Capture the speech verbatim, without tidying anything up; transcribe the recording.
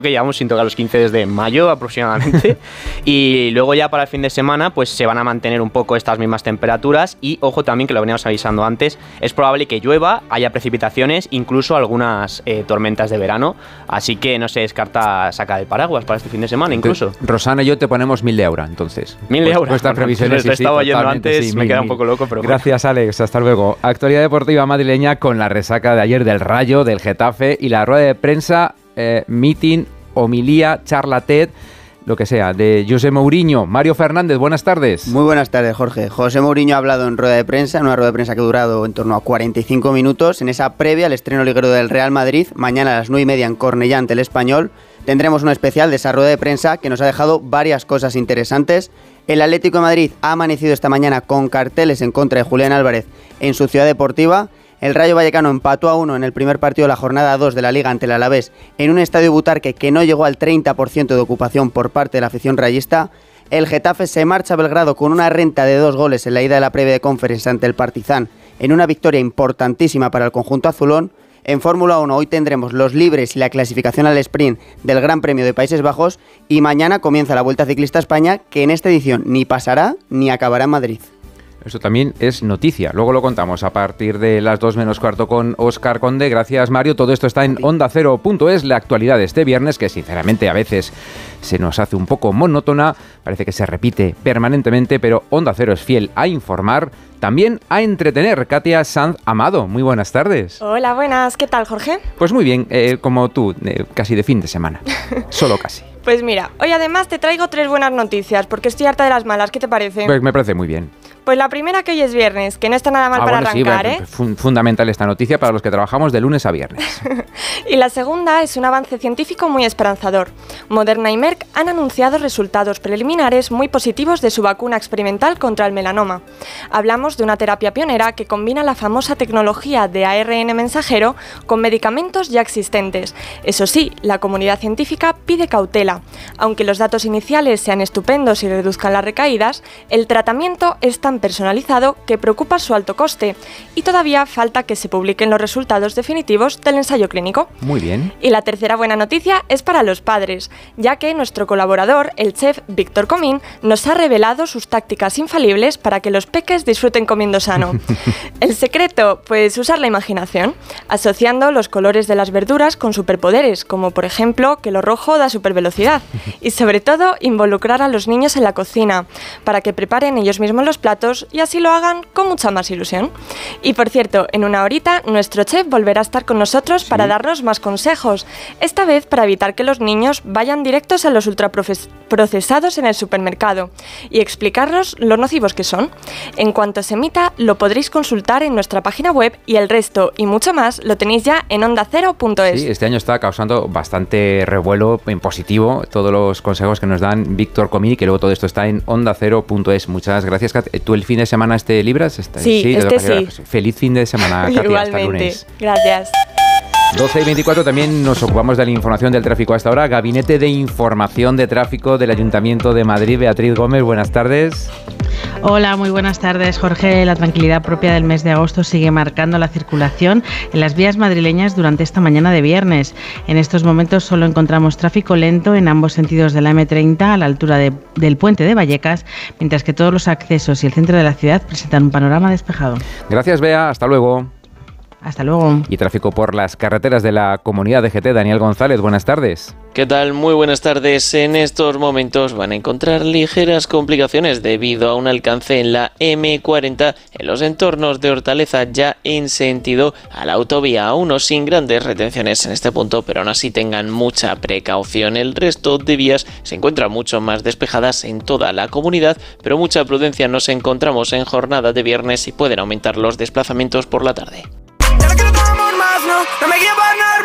que llevamos sin tocar los quince desde mayo aproximadamente. Y luego ya para el fin de semana pues se van a mantener un poco estas mismas temperaturas y ojo también, que lo veníamos avisando antes, es probable que llueva, haya precipitaciones, incluso algunas eh, tormentas de verano, así que no se descarta sacar el paraguas para este fin de semana incluso. Entonces, Rosana y yo te ponemos mil de euro, entonces. Mil de euros. Vuestras previsiones, sí, sí, estaba oyendo antes, sí, me mil, queda un mil. poco loco, pero Gracias, bueno. Alex, hasta luego. Actualidad deportiva madrileña con la resaca de ayer del Rayo, del Getafe y la rueda de prensa, eh, meeting, homilía, charla TED, lo que sea, de José Mourinho. Mario Fernández, buenas tardes. Muy buenas tardes, Jorge. José Mourinho ha hablado en rueda de prensa, en una rueda de prensa que ha durado en torno a cuarenta y cinco minutos, en esa previa al estreno liguero del Real Madrid, mañana a las nueve y media en Cornellá ante el Español. Tendremos un especial de esa rueda de prensa que nos ha dejado varias cosas interesantes. El Atlético de Madrid ha amanecido esta mañana con carteles en contra de Julián Álvarez en su ciudad deportiva. El Rayo Vallecano empató a uno en el primer partido de la jornada dos de la Liga ante el Alavés en un estadio Butarque que no llegó al treinta por ciento de ocupación por parte de la afición rayista. El Getafe se marcha a Belgrado con una renta de dos goles en la ida de la previa de Conference ante el Partizan en una victoria importantísima para el conjunto azulón. En Fórmula uno hoy tendremos los libres y la clasificación al sprint del Gran Premio de Países Bajos y mañana comienza la Vuelta Ciclista a España, que en esta edición ni pasará ni acabará en Madrid. Eso también es noticia. Luego lo contamos a partir de las dos menos cuarto con Óscar Conde. Gracias, Mario. Todo esto está en onda cero punto es, la actualidad de este viernes, que sinceramente a veces se nos hace un poco monótona, parece que se repite permanentemente, pero Onda Cero es fiel a informar, también a entretener. Katia Sanz Amado, muy buenas tardes. Hola, buenas. ¿Qué tal, Jorge? Pues muy bien, eh, como tú, eh, casi de fin de semana. Solo casi. Pues mira, hoy además te traigo tres buenas noticias, porque estoy harta de las malas. ¿Qué te parece? Pues me parece muy bien. Pues la primera, que hoy es viernes, que no está nada mal ah, para bueno, arrancar, sí, ¿eh? Fun- fundamental esta noticia para los que trabajamos de lunes a viernes. Y la segunda es un avance científico muy esperanzador. Moderna y Merck han anunciado resultados preliminares muy positivos de su vacuna experimental contra el melanoma. Hablamos de una terapia pionera que combina la famosa tecnología de A R N mensajero con medicamentos ya existentes. Eso sí, la comunidad científica pide cautela. Aunque los datos iniciales sean estupendos y reduzcan las recaídas, el tratamiento es tan personalizado que preocupa su alto coste y todavía falta que se publiquen los resultados definitivos del ensayo clínico. Muy bien. Y la tercera buena noticia es para los padres, ya que nuestro colaborador, el chef Víctor Comín, nos ha revelado sus tácticas infalibles para que los peques disfruten comiendo sano. El secreto, pues usar la imaginación, asociando los colores de las verduras con superpoderes, como por ejemplo que lo rojo da supervelocidad, y sobre todo involucrar a los niños en la cocina, para que preparen ellos mismos los platos y así lo hagan con mucha más ilusión. Y por cierto, en una horita nuestro chef volverá a estar con nosotros, ¿sí?, para darnos más consejos, esta vez para evitar que los niños vayan directos a los ultraprocesados en el supermercado y explicarnos lo nocivos que son. En cuanto se emita, lo podréis consultar en nuestra página web y el resto y mucho más lo tenéis ya en onda cero punto es. Sí, este año está causando bastante revuelo en positivo todos los consejos que nos dan Víctor Comín, que luego todo esto está en onda cero punto es. Muchas gracias, Kat. ¿Tú el fin de semana este libras? Está, sí, sí, este sí. Pues feliz fin de semana, Katia. Igualmente. Hasta lunes. Gracias. doce y veinticuatro, también nos ocupamos de la información del tráfico hasta ahora. Gabinete de Información de Tráfico del Ayuntamiento de Madrid. Beatriz Gómez, buenas tardes. Hola, muy buenas tardes, Jorge. La tranquilidad propia del mes de agosto sigue marcando la circulación en las vías madrileñas durante esta mañana de viernes. En estos momentos solo encontramos tráfico lento en ambos sentidos de la eme treinta a la altura de, del puente de Vallecas, mientras que todos los accesos y el centro de la ciudad presentan un panorama despejado. Gracias, Bea. Hasta luego. Hasta luego. Y tráfico por las carreteras de la Comunidad de G T. Daniel González, buenas tardes. ¿Qué tal? Muy buenas tardes. En estos momentos van a encontrar ligeras complicaciones debido a un alcance en la eme cuarenta en los entornos de Hortaleza, ya en sentido a la autovía A uno, sin grandes retenciones en este punto, pero aún así tengan mucha precaución. El resto de vías se encuentran mucho más despejadas en toda la comunidad, pero mucha prudencia. Nos encontramos en jornada de viernes y pueden aumentar los desplazamientos por la tarde.